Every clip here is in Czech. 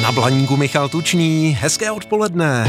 na Blaníku Michal Tučný. Hezké odpoledne.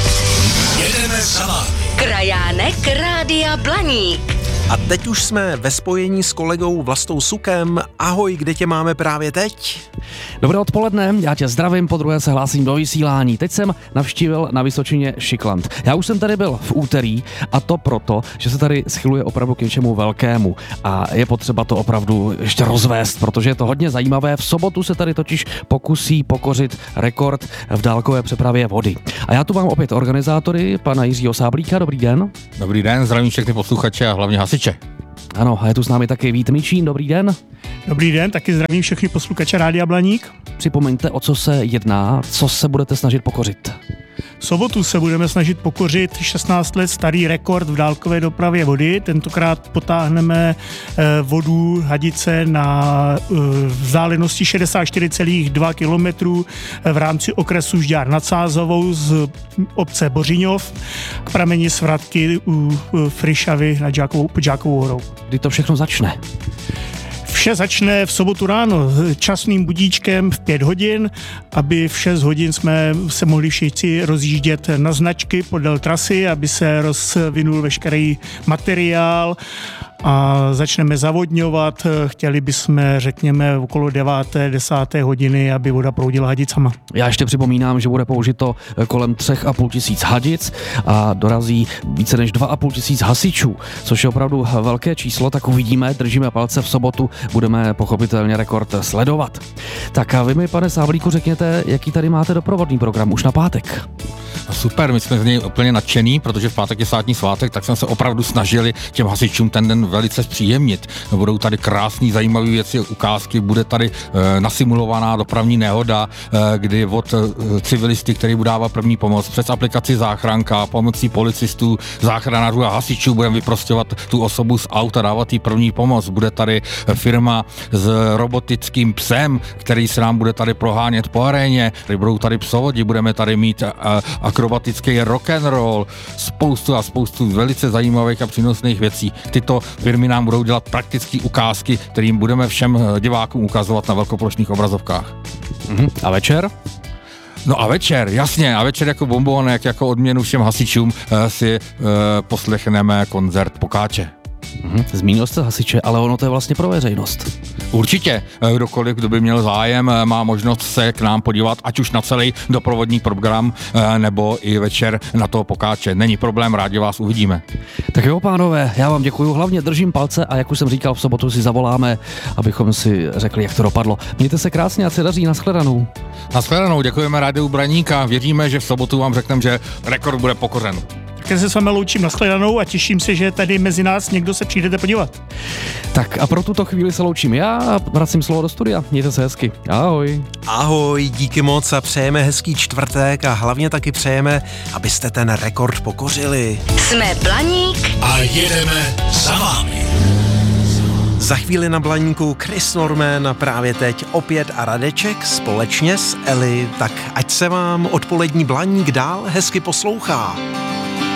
Jedeme za vámi. Krajánek Rádia Blaník. A teď už jsme ve spojení s kolegou Vlastou Sukem. Ahoj, kde tě máme právě teď? Dobré odpoledne, já tě zdravím, podruhé se hlásím do vysílání. Teď jsem navštívil na Vysočině Šikland. Já už jsem tady byl v úterý a to proto, že se tady schyluje opravdu k něčemu velkému a je potřeba to opravdu ještě rozvést, protože je to hodně zajímavé. V sobotu se tady totiž pokusí pokořit rekord v dálkové přepravě vody. A já tu mám opět organizátory, pana Jiřího Sáblíka, dobrý den. Dobrý den, zdravím všechny posluchače a hlavně hasiče. Ano, a je tu s námi taky Vít Mičín, dobrý den. Dobrý den, taky zdravím všechny posluchače Rádia Blaník. Připomeňte, o co se jedná, co se budete snažit pokořit. V sobotu se budeme snažit pokořit 16 let starý rekord v dálkové dopravě vody. Tentokrát potáhneme vodu Hadice na vzdálenosti 64,2 km v rámci okresu Žďár nad Sázovou z obce Bořiňov k prameni Svratky u Frišavy pod Žákovou horou. Kdy to všechno začne? Vše začne v sobotu ráno časným budíčkem v 5 hodin, aby v 6 hodin jsme se mohli všichni rozjíždět na značky podél trasy, aby se rozvinul veškerý materiál a začneme zavodňovat. Chtěli bychom, řekněme, okolo 9. 10. hodiny, aby voda proudila hadicama. Já ještě připomínám, že bude použito kolem 3,5 tisíc hadic a dorazí více než 2,5 tisíc hasičů, což je opravdu velké číslo, tak uvidíme, držíme palce v sobotu, budeme pochopitelně rekord sledovat. Tak a vy mi, pane Sáblíku, řekněte, jaký tady máte doprovodný program už na pátek? Super, my jsme z něj úplně nadšený, protože v pátek je státní svátek, tak jsme se opravdu snažili těm hasičům ten den velice zpříjemnit. Budou tady krásný, zajímavé věci, ukázky, bude tady nasimulovaná dopravní nehoda, kdy od civilisty, který bude dávat první pomoc, přes aplikaci záchranka, pomocí policistů, záchranářů a hasičů budeme vyprosťovat tu osobu z auta, dávat jí první pomoc. Bude tady firma s robotickým psem, který se nám bude tady prohánět po aréně, budou tady psovodi, budeme tady mít akrobatický rock and roll, spoustu velice zajímavých a přínosných věcí. Tyto firmy nám budou dělat praktické ukázky, kterým budeme všem divákům ukazovat na velkoplošných obrazovkách. A večer? No a večer, jasně, a večer jako bombonek, jako odměnu všem hasičům si poslechneme koncert Pokáče. Zmínil jste hasiče, ale ono to je vlastně pro veřejnost. Určitě, kdokoliv, kdo by měl zájem, má možnost se k nám podívat, ať už na celý doprovodný program, nebo i večer na toho Pokáče. Není problém, rádi vás uvidíme. Tak jo, pánové, já vám děkuju, hlavně držím palce a jak už jsem říkal, v sobotu si zavoláme, abychom si řekli, jak to dopadlo. Mějte se krásně a se daří, nashledanou. Nashledanou, děkujeme Rádiu Blaník a věříme, že v sobotu vám řekneme, že rekord bude pokořen. Také se s vámi loučím, nashledanou a těším se, že tady mezi nás někdo se přijdete podívat. Tak a pro tuto chvíli se loučím já a vracím slovo do studia. Mějte se hezky. Ahoj. Ahoj, díky moc a přejeme hezký čtvrtek a hlavně taky přejeme, abyste ten rekord pokořili. Jsme Blaník A jedeme za vámi. Za chvíli na Blaníku Chris Norman a právě teď opět a Radeček společně s Eli. Tak ať se vám odpolední Blaník dál hezky poslouchá.